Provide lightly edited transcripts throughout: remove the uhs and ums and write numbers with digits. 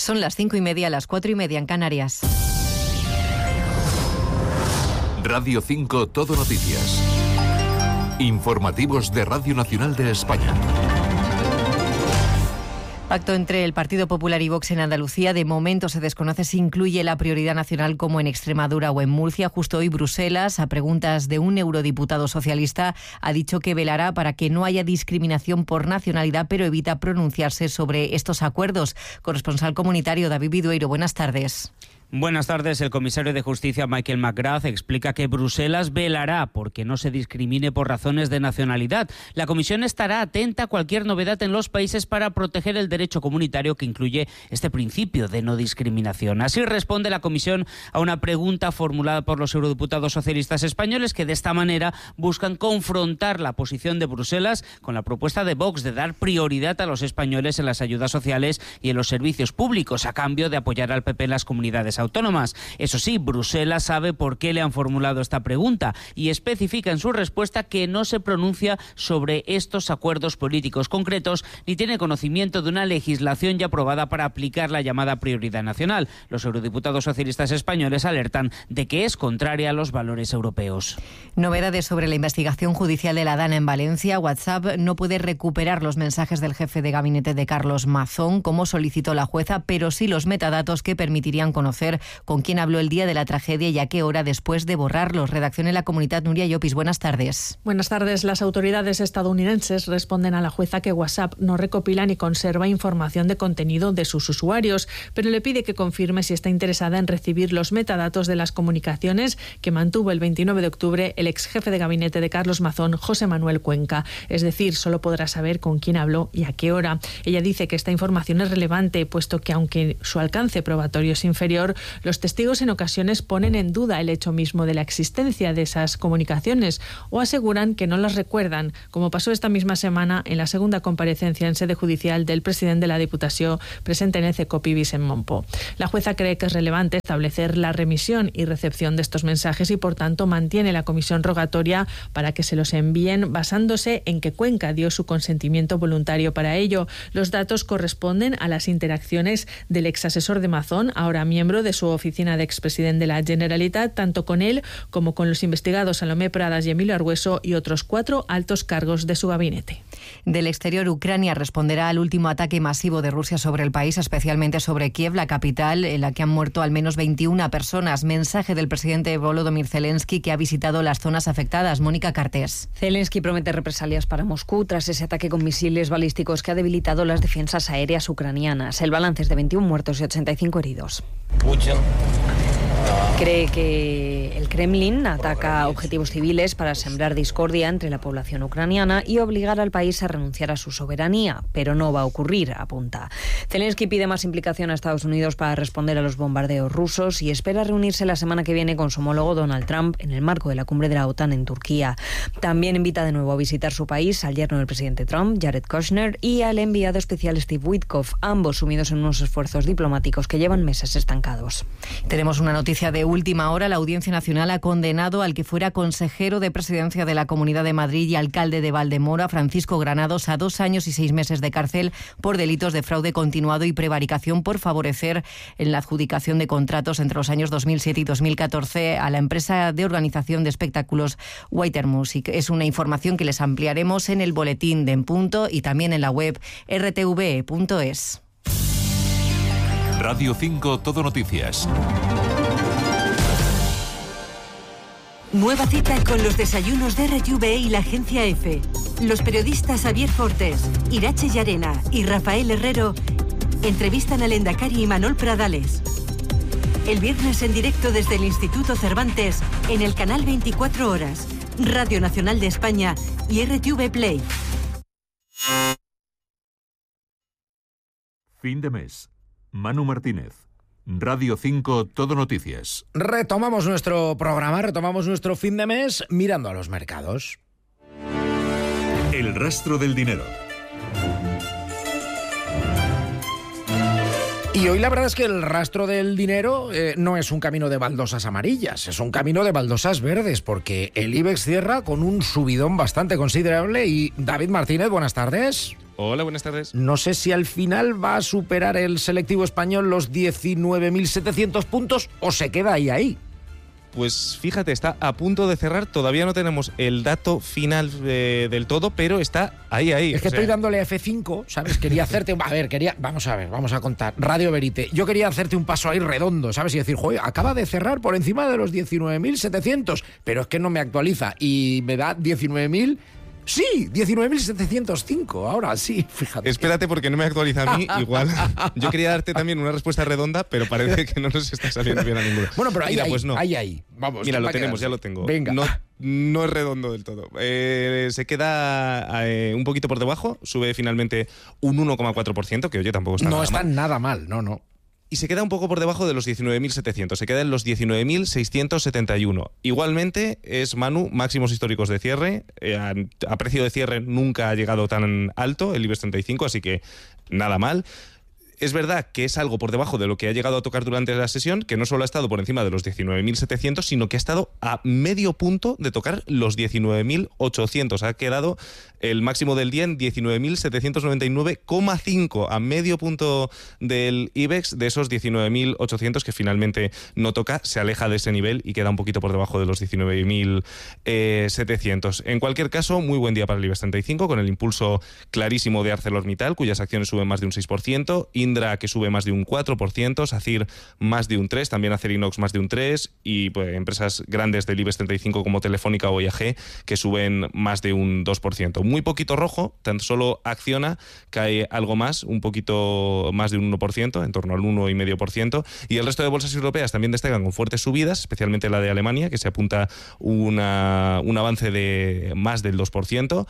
Son las 5:30, las 4:30 en Canarias. Radio 5 Todo Noticias. Informativos de Radio Nacional de España. Pacto entre el Partido Popular y Vox en Andalucía. De momento se desconoce si incluye la prioridad nacional como en Extremadura o en Murcia. Justo hoy Bruselas, a preguntas de un eurodiputado socialista, ha dicho que velará para que no haya discriminación por nacionalidad, pero evita pronunciarse sobre estos acuerdos. Corresponsal comunitario David Vidueiro, buenas tardes. Buenas tardes. El comisario de Justicia, Michael McGrath, explica que Bruselas velará porque no se discrimine por razones de nacionalidad. La Comisión estará atenta a cualquier novedad en los países para proteger el derecho comunitario que incluye este principio de no discriminación. Así responde la Comisión a una pregunta formulada por los eurodiputados socialistas españoles que de esta manera buscan confrontar la posición de Bruselas con la propuesta de Vox de dar prioridad a los españoles en las ayudas sociales y en los servicios públicos a cambio de apoyar al PP en las comunidades autónomas. Eso sí, Bruselas sabe por qué le han formulado esta pregunta y especifica en su respuesta que no se pronuncia sobre estos acuerdos políticos concretos ni tiene conocimiento de una legislación ya aprobada para aplicar la llamada prioridad nacional. Los eurodiputados socialistas españoles alertan de que es contraria a los valores europeos. Novedades sobre la investigación judicial de la DANA en Valencia. WhatsApp no puede recuperar los mensajes del jefe de gabinete de Carlos Mazón, como solicitó la jueza, pero sí los metadatos que permitirían conocer con quién habló el día de la tragedia y a qué hora después de borrarlos. Redacción en la Comunidad, Nuria Llopis, buenas tardes. Buenas tardes. Las autoridades estadounidenses responden a la jueza que WhatsApp no recopila ni conserva información de contenido de sus usuarios, pero le pide que confirme si está interesada en recibir los metadatos de las comunicaciones que mantuvo el 29 de octubre el ex jefe de gabinete de Carlos Mazón, José Manuel Cuenca. Es decir, solo podrá saber con quién habló y a qué hora. Ella dice que esta información es relevante, puesto que aunque su alcance probatorio es inferior, los testigos en ocasiones ponen en duda el hecho mismo de la existencia de esas comunicaciones o aseguran que no las recuerdan, como pasó esta misma semana en la segunda comparecencia en sede judicial del presidente de la Diputació presente en el CECOPI, Vicent Monpó. La jueza cree que es relevante establecer la remisión y recepción de estos mensajes y, por tanto, mantiene la comisión rogatoria para que se los envíen basándose en que Cuenca dio su consentimiento voluntario para ello. Los datos corresponden a las interacciones del exasesor de Mazón, ahora miembro de su oficina de expresidente de la Generalitat, tanto con él como con los investigados Salomé Pradas y Emilio Argüeso y otros 4 altos cargos de su gabinete. Del exterior, Ucrania responderá al último ataque masivo de Rusia sobre el país, especialmente sobre Kiev, la capital, en la que han muerto al menos 21 personas. Mensaje del presidente Volodymyr Zelensky, que ha visitado las zonas afectadas. Mónica Cartés. Zelensky promete represalias para Moscú tras ese ataque con misiles balísticos que ha debilitado las defensas aéreas ucranianas. El balance es de 21 muertos y 85 heridos. Putin cree que el Kremlin ataca objetivos civiles para sembrar discordia entre la población ucraniana y obligar al país a renunciar a su soberanía, pero no va a ocurrir, apunta. Zelensky pide más implicación a Estados Unidos para responder a los bombardeos rusos y espera reunirse la semana que viene con su homólogo Donald Trump en el marco de la cumbre de la OTAN en Turquía. También invita de nuevo a visitar su país al yerno del presidente Trump, Jared Kushner, y al enviado especial Steve Witkoff, ambos sumidos en unos esfuerzos diplomáticos que llevan meses estancados. Tenemos una noticia de última hora. La Audiencia Nacional ha condenado al que fuera consejero de presidencia de la Comunidad de Madrid y alcalde de Valdemoro, Francisco Granados, a 2 años y 6 meses de cárcel por delitos de fraude continuado y prevaricación por favorecer en la adjudicación de contratos entre los años 2007 y 2014 a la empresa de organización de espectáculos Whiter Music. Es una información que les ampliaremos en el boletín de En Punto y también en la web rtv.es. Radio 5 Todo Noticias. Nueva cita con los desayunos de RTV y la agencia EFE. Los periodistas Javier Fortes, Irache Llarena y Rafael Herrero entrevistan a Lehendakari y Manol Pradales. El viernes en directo desde el Instituto Cervantes en el canal 24 Horas, Radio Nacional de España y RTV Play. Fin de mes. Manu Martínez. Radio 5 Todo Noticias. Retomamos nuestro programa, retomamos nuestro fin de mes mirando a los mercados. El rastro del dinero. Y hoy la verdad es que el rastro del dinero no es un camino de baldosas amarillas, es un camino de baldosas verdes, porque el IBEX cierra con un subidón bastante considerable. Y David Martínez, buenas tardes. Hola, buenas tardes. No sé si al final va a superar el selectivo español los 19.700 puntos o se queda ahí. Pues fíjate, está a punto de cerrar, todavía no tenemos el dato final del todo, pero está ahí. Es que estoy dándole a F5, ¿sabes? Quería hacerte... vamos a contar. Radio Verite. Yo quería hacerte un paso ahí redondo, ¿sabes? Y decir, joder, acaba de cerrar por encima de los 19.700, pero es que no me actualiza y me da 19.000... Sí, 19.705, ahora sí, fíjate. Espérate porque no me actualiza a mí, igual. Yo quería darte también una respuesta redonda, pero parece que no nos está saliendo bien a ninguno. Bueno, pero mira, pues no. ahí. Vamos. Mira, lo tenemos, ya lo tengo. Venga. No es redondo del todo. Se queda un poquito por debajo, sube finalmente un 1,4%, que oye, tampoco está nada mal. No está nada mal, no. Y se queda un poco por debajo de los 19.700, se queda en los 19.671. Igualmente es, Manu, máximos históricos de cierre. A precio de cierre nunca ha llegado tan alto el IBEX 35, así que nada mal. Es verdad que es algo por debajo de lo que ha llegado a tocar durante la sesión, que no solo ha estado por encima de los 19.700, sino que ha estado a medio punto de tocar los 19.800. Ha quedado el máximo del día en 19.799,5, a medio punto del IBEX, de esos 19.800 que finalmente no toca, se aleja de ese nivel y queda un poquito por debajo de los 19.700. En cualquier caso, muy buen día para el IBEX 35, con el impulso clarísimo de ArcelorMittal, cuyas acciones suben más de un 6%, Indra, que sube más de un 4%, SACIR más de un 3%, también Acerinox más de un 3%, y pues, empresas grandes del IBEX 35 como Telefónica o IAG, que suben más de un 2%. Muy poquito rojo, tan solo Acciona cae algo más, un poquito más de un 1%, en torno al 1,5%, y el resto de bolsas europeas también destacan con fuertes subidas, especialmente la de Alemania, que se apunta un avance de más del 2%.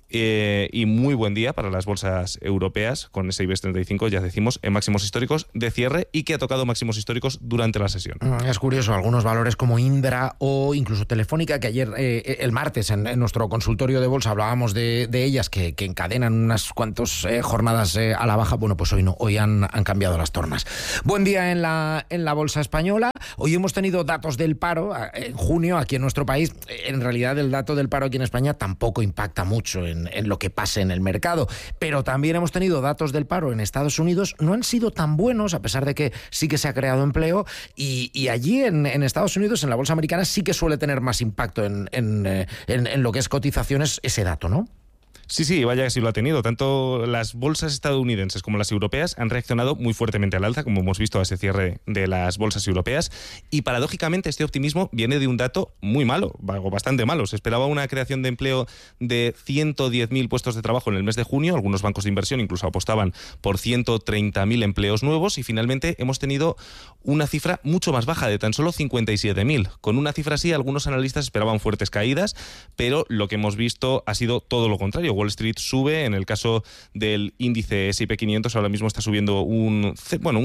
Y muy buen día para las bolsas europeas, con ese IBEX 35, ya decimos, en máximos históricos de cierre y que ha tocado máximos históricos durante la sesión. Es curioso, algunos valores como Indra o incluso Telefónica, que ayer, el martes, en nuestro consultorio de bolsa hablábamos de ellas, que encadenan unas cuantas jornadas a la baja. Bueno, pues hoy no, hoy han cambiado las tornas. Buen día en la bolsa española. Hoy hemos tenido datos del paro en junio aquí en nuestro país. En realidad el dato del paro aquí en España tampoco impacta mucho en lo que pase en el mercado, pero también hemos tenido datos del paro en Estados Unidos. No han sido tan buenos, a pesar de que sí que se ha creado empleo, y allí en Estados Unidos, en la bolsa americana, sí que suele tener más impacto en lo que es cotizaciones ese dato, ¿no? Sí, vaya que sí lo ha tenido. Tanto las bolsas estadounidenses como las europeas han reaccionado muy fuertemente al alza, como hemos visto a ese cierre de las bolsas europeas. Y paradójicamente este optimismo viene de un dato muy malo, o bastante malo. Se esperaba una creación de empleo de 110.000 puestos de trabajo en el mes de junio. Algunos bancos de inversión incluso apostaban por 130.000 empleos nuevos, y finalmente hemos tenido una cifra mucho más baja, de tan solo 57.000. Con una cifra así, algunos analistas esperaban fuertes caídas, pero lo que hemos visto ha sido todo lo contrario. Wall Street sube. En el caso del índice S&P 500 ahora mismo está subiendo un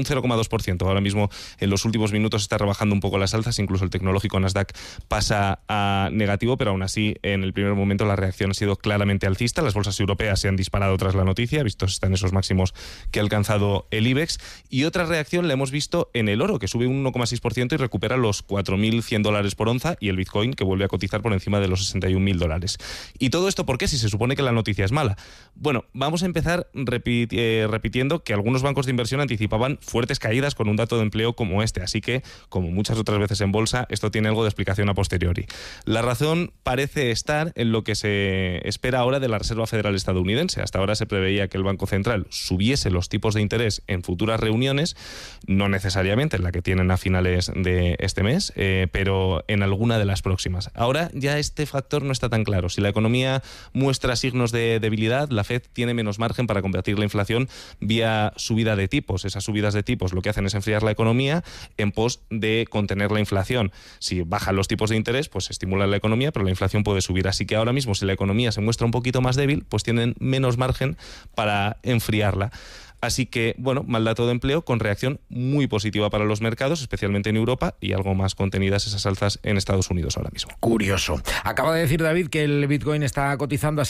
0,2%. Ahora mismo en los últimos minutos está rebajando un poco las alzas, incluso el tecnológico Nasdaq pasa a negativo, pero aún así en el primer momento la reacción ha sido claramente alcista. Las bolsas europeas se han disparado tras la noticia, vistos están esos máximos que ha alcanzado el IBEX, y otra reacción la hemos visto en el oro, que sube un 1,6% y recupera los $4.100 por onza, y el Bitcoin, que vuelve a cotizar por encima de los $61.000. ¿Y todo esto por qué? Si se supone que la noticia es mala. Bueno, vamos a empezar repitiendo que algunos bancos de inversión anticipaban fuertes caídas con un dato de empleo como este, así que, como muchas otras veces en bolsa, esto tiene algo de explicación a posteriori. La razón parece estar en lo que se espera ahora de la Reserva Federal estadounidense. Hasta ahora se preveía que el Banco Central subiese los tipos de interés en futuras reuniones, no necesariamente en la que tienen a finales de este mes, pero en alguna de las próximas. Ahora ya este factor no está tan claro. Si la economía muestra signos de debilidad, la Fed tiene menos margen para combatir la inflación vía subida de tipos. Esas subidas de tipos lo que hacen es enfriar la economía en pos de contener la inflación. Si bajan los tipos de interés, pues estimulan la economía, pero la inflación puede subir. Así que ahora mismo, si la economía se muestra un poquito más débil, pues tienen menos margen para enfriarla. Así que, bueno, mal dato de empleo con reacción muy positiva para los mercados, especialmente en Europa, y algo más contenidas esas alzas en Estados Unidos ahora mismo. Curioso. Acaba de decir David que el Bitcoin está cotizando a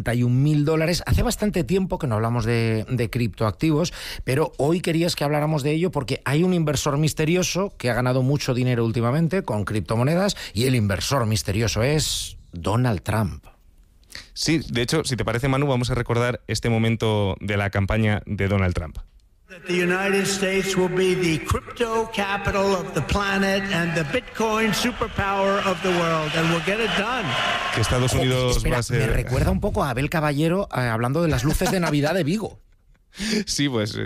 $61.000. Hace bastante tiempo que no hablamos de criptoactivos, pero hoy querías que habláramos de ello porque hay un inversor misterioso que ha ganado mucho dinero últimamente con criptomonedas, y el inversor misterioso es Donald Trump. Sí, de hecho, si te parece, Manu, vamos a recordar este momento de la campaña de Donald Trump. The United States will be the crypto capital of the planet and the Bitcoin superpower of the world, and we'll get it done. Que Estados Unidos espera, va a ser... Me recuerda un poco a Abel Caballero hablando de las luces de Navidad de Vigo. Sí, pues sí,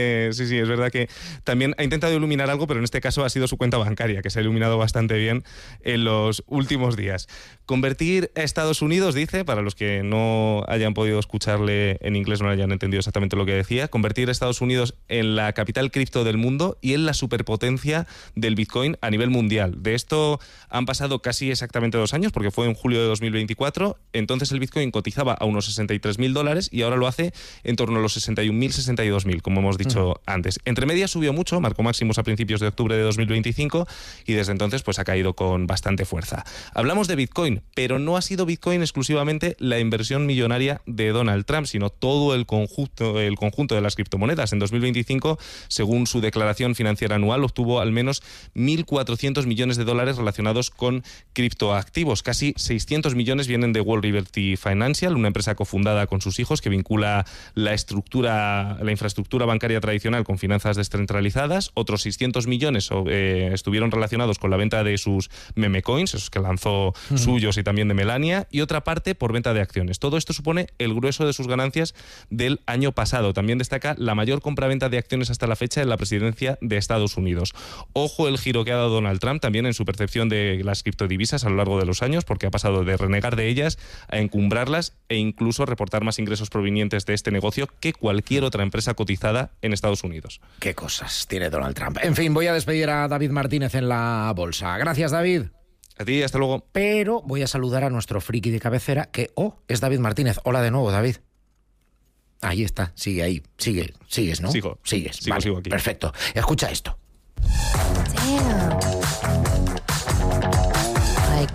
es verdad que también ha intentado iluminar algo, pero en este caso ha sido su cuenta bancaria, que se ha iluminado bastante bien en los últimos días. Convertir a Estados Unidos, dice, para los que no hayan podido escucharle en inglés, no hayan entendido exactamente lo que decía, convertir a Estados Unidos en la capital cripto del mundo y en la superpotencia del Bitcoin a nivel mundial. De esto han pasado casi exactamente 2 años, porque fue en julio de 2024, entonces el Bitcoin cotizaba a unos $63.000 y ahora lo hace en torno a los 61.000, 62.000, como hemos dicho antes. Entre medias subió mucho, marcó máximos a principios de octubre de 2025 y desde entonces pues ha caído con bastante fuerza. Hablamos de Bitcoin, pero no ha sido Bitcoin exclusivamente la inversión millonaria de Donald Trump, sino todo el conjunto de las criptomonedas. En 2025, según su declaración financiera anual, obtuvo al menos $1.400 millones relacionados con criptoactivos. Casi 600 millones vienen de World Liberty Financial, una empresa cofundada con sus hijos que vincula la infraestructura bancaria tradicional con finanzas descentralizadas. Otros 600 millones estuvieron relacionados con la venta de sus meme coins, esos que lanzó suyos y también de Melania, y otra parte por venta de acciones. Todo esto supone el grueso de sus ganancias del año pasado. También destaca la mayor compraventa de acciones hasta la fecha en la presidencia de Estados Unidos. Ojo el giro que ha dado Donald Trump también en su percepción de las criptodivisas a lo largo de los años, porque ha pasado de renegar de ellas a encumbrarlas e incluso reportar más ingresos provenientes de este negocio que cualquier otra empresa cotizada en Estados Unidos. Qué cosas tiene Donald Trump. En fin, voy a despedir a David Martínez en la bolsa. Gracias, David. A ti, hasta luego. Pero voy a saludar a nuestro friki de cabecera, que es David Martínez. Hola de nuevo, David. Ahí está, sigue ahí. Sigues, ¿no? Sigo. Sigues, sigo, vale, sigo aquí. Perfecto. Escucha esto. Damn. Like,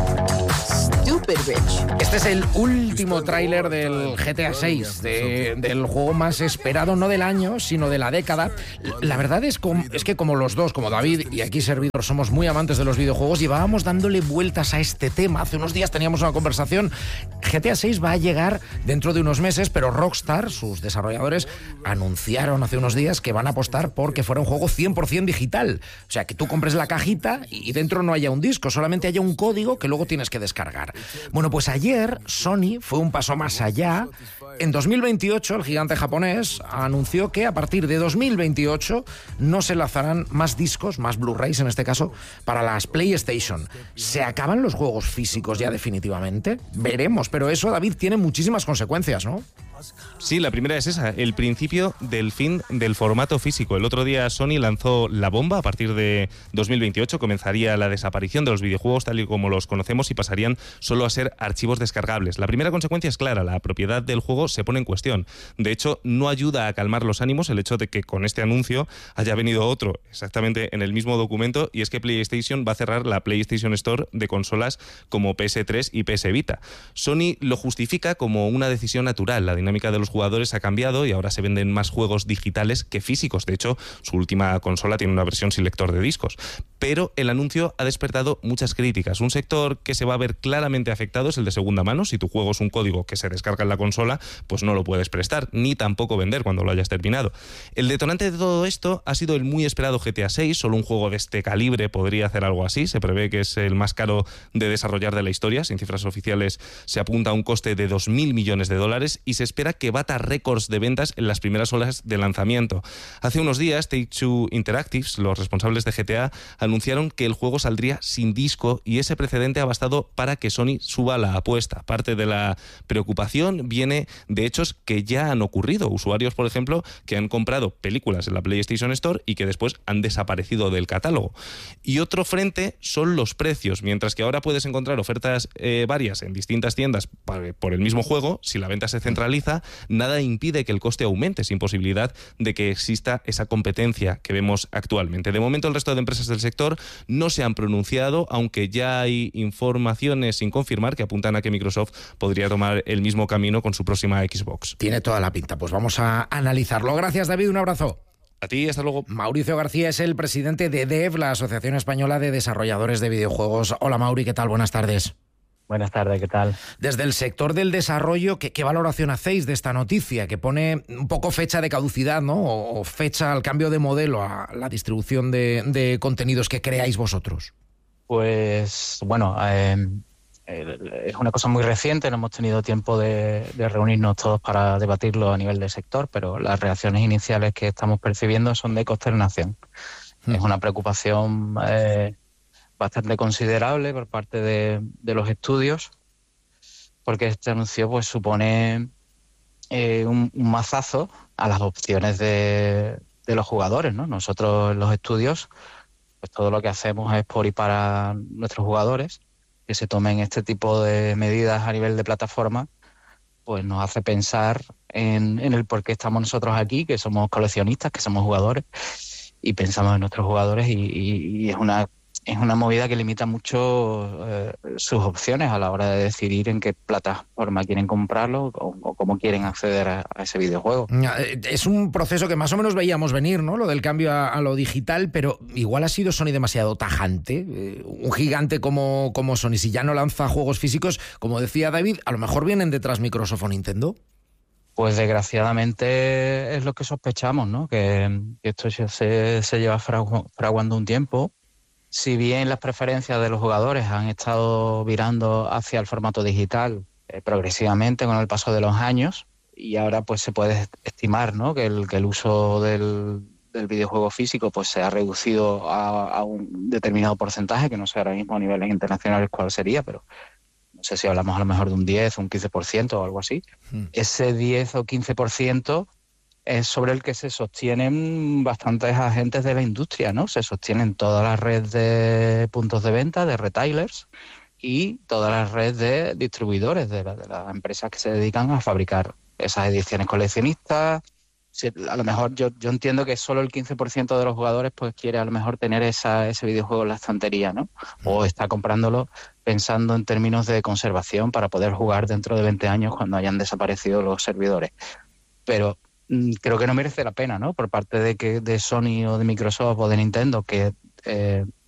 stupid rich. Este es el último tráiler del GTA 6, del juego más esperado, no del año, sino de la década. La verdad es que como los dos, como David y aquí servidor, somos muy amantes de los videojuegos, llevábamos dándole vueltas a este tema. Hace unos días teníamos una conversación. GTA 6 va a llegar dentro de unos meses, pero Rockstar, sus desarrolladores, anunciaron hace unos días que van a apostar por que fuera un juego 100% digital. O sea, que tú compres la cajita y dentro no haya un disco, solamente haya un código que luego tienes que descargar. Bueno, pues ayer Sony fue un paso más allá. En 2028, el gigante japonés anunció que a partir de 2028 no se lanzarán más discos, más Blu-rays en este caso, para las PlayStation. ¿Se acaban los juegos físicos ya definitivamente? Veremos, pero eso, David, tiene muchísimas consecuencias, ¿no? Sí, la primera es esa, el principio del fin del formato físico. El otro día Sony lanzó la bomba. A partir de 2028 comenzaría la desaparición de los videojuegos tal y como los conocemos y pasarían solo a ser archivos descargables. La primera consecuencia es clara, la propiedad del juego se pone en cuestión. De hecho, no ayuda a calmar los ánimos el hecho de que con este anuncio haya venido otro exactamente en el mismo documento, y es que PlayStation va a cerrar la PlayStation Store de consolas como PS3 y PS Vita. Sony lo justifica como una decisión natural. La dinámica de los jugadores ha cambiado y ahora se venden más juegos digitales que físicos. De hecho, su última consola tiene una versión sin lector de discos. Pero el anuncio ha despertado muchas críticas. Un sector que se va a ver claramente afectado es el de segunda mano. Si tu juego es un código que se descarga en la consola, pues no lo puedes prestar, ni tampoco vender cuando lo hayas terminado. El detonante de todo esto ha sido el muy esperado GTA 6. Solo un juego de este calibre podría hacer algo así. Se prevé que es el más caro de desarrollar de la historia. Sin cifras oficiales se apunta a un coste de $2.000 millones y se espera que bata récords de ventas en las primeras horas de lanzamiento. Hace unos días, Take-Two Interactive, los responsables de GTA, anunciaron que el juego saldría sin disco, y ese precedente ha bastado para que Sony suba la apuesta. Parte de la preocupación viene de hechos que ya han ocurrido. Usuarios, por ejemplo, que han comprado películas en la PlayStation Store y que después han desaparecido del catálogo. Y otro frente son los precios. Mientras que ahora puedes encontrar ofertas varias en distintas tiendas por el mismo juego, si la venta se centraliza, nada impide que el coste aumente, sin posibilidad de que exista esa competencia que vemos actualmente. De momento, el resto de empresas del sector no se han pronunciado, aunque ya hay informaciones sin confirmar que apuntan a que Microsoft podría tomar el mismo camino con su próxima Xbox. Tiene toda la pinta, pues vamos a analizarlo. Gracias, David, un abrazo. A ti, hasta luego. Mauricio García es el presidente de DEV, la Asociación Española de Desarrolladores de Videojuegos. Hola, Mauri, ¿qué tal? Buenas tardes. Buenas tardes, ¿qué tal? Desde el sector del desarrollo, ¿qué valoración hacéis de esta noticia? Que pone un poco fecha de caducidad, ¿no? O fecha al cambio de modelo a la distribución de contenidos que creáis vosotros. Pues bueno, es una cosa muy reciente, no hemos tenido tiempo de reunirnos todos para debatirlo a nivel del sector, pero las reacciones iniciales que estamos percibiendo son de consternación. Es una preocupación bastante considerable por parte de los estudios, porque este anuncio pues supone un mazazo a las opciones de los jugadores, ¿no? Nosotros en los estudios, pues todo lo que hacemos es por y para nuestros jugadores. Que se tomen este tipo de medidas a nivel de plataforma, pues nos hace pensar en el por qué estamos nosotros aquí, que somos coleccionistas, que somos jugadores, y pensamos en nuestros jugadores y es una movida que limita mucho sus opciones a la hora de decidir en qué plataforma quieren comprarlo o cómo quieren acceder a ese videojuego. Es un proceso que más o menos veíamos venir, ¿no? Lo del cambio a lo digital, pero igual ha sido Sony demasiado tajante. Un gigante como Sony, si ya no lanza juegos físicos, como decía David, a lo mejor vienen detrás Microsoft o Nintendo. Pues desgraciadamente es lo que sospechamos, ¿no? Que esto se lleva fraguando un tiempo. Si bien las preferencias de los jugadores han estado virando hacia el formato digital progresivamente con el paso de los años, y ahora pues se puede estimar, ¿no? que el uso del videojuego físico pues se ha reducido a un determinado porcentaje, que no sé ahora mismo a niveles internacionales cuál sería, pero no sé si hablamos a lo mejor de un 10 o un 15% o algo así. Ese 10 o 15% es sobre el que se sostienen bastantes agentes de la industria, ¿no? Se sostienen toda la red de puntos de venta, de retailers, y toda la red de distribuidores, de las empresas que se dedican a fabricar esas ediciones coleccionistas. A lo mejor yo entiendo que solo el 15% de los jugadores pues quiere a lo mejor tener ese videojuego en la estantería, ¿no? O está comprándolo pensando en términos de conservación para poder jugar dentro de 20 años cuando hayan desaparecido los servidores. Pero creo que no merece la pena, ¿no? Por parte de Sony o de Microsoft o de Nintendo, que